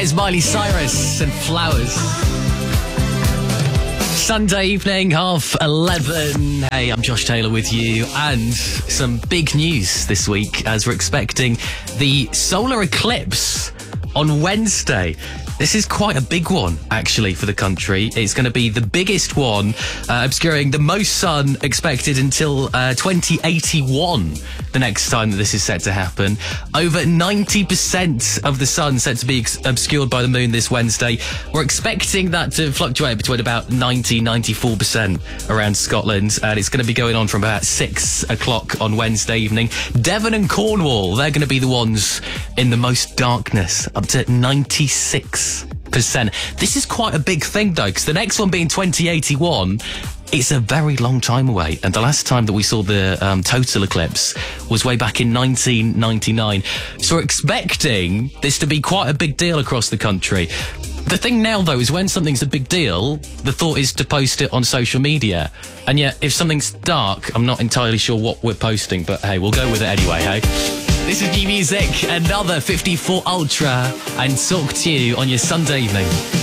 Here's Miley Cyrus and Flowers. Sunday evening, 11:30. Hey, I'm Josh Taylor with you, and some big news this week as we're expecting the solar eclipse on Wednesday. This is quite a big one, actually, for the country. It's going to be the biggest one, obscuring the most sun expected until 2081, the next time that this is set to happen. Over 90% of the sun set to be obscured by the moon this Wednesday. We're expecting that to fluctuate between about 94% around Scotland, and it's going to be going on from about 6 o'clock on Wednesday evening. Devon and Cornwall, they're going to be the ones in the most darkness, up to 96%. This is quite a big thing, though, because the next one being 2081, it's a very long time away. And the last time that we saw the total eclipse was way back in 1999. So we're expecting this to be quite a big deal across the country. The thing now, though, is when something's a big deal, the thought is to post it on social media. And yet, if something's dark, I'm not entirely sure what we're posting, but hey, we'll go with it anyway, hey? This is new music, another 54 Ultra, and Talk to You on your Sunday evening.